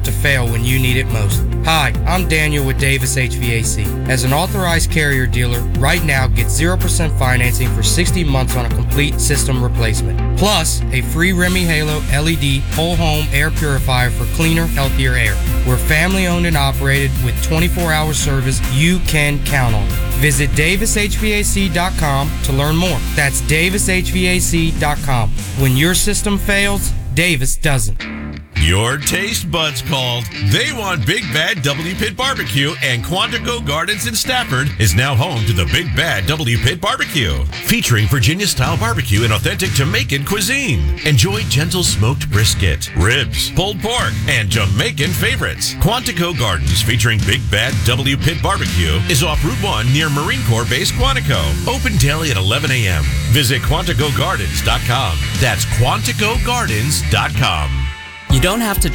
to fail when you need it most. Hi, I'm Daniel with Davis HVAC. As an authorized Carrier dealer, right now get 0% financing for 60 months on a complete system replacement. Plus, a free Remy Halo LED whole home air purifier for cleaner, healthier air. We're family owned and operated with 24-hour service you can count on. Visit davishvac.com to learn more. That's davishvac.com. When your system fails, Davis doesn't. Your taste buds called. They want Big Bad W Pit Barbecue, and Quantico Gardens in Stafford is now home to the Big Bad W Pit Barbecue, featuring Virginia-style barbecue and authentic Jamaican cuisine. Enjoy gentle smoked brisket, ribs, pulled pork, and Jamaican favorites. Quantico Gardens, featuring Big Bad W Pit Barbecue, is off Route 1 near Marine Corps Base, Quantico. Open daily at 11 a.m. Visit QuanticoGardens.com. That's QuanticoGardens.com. You don't have to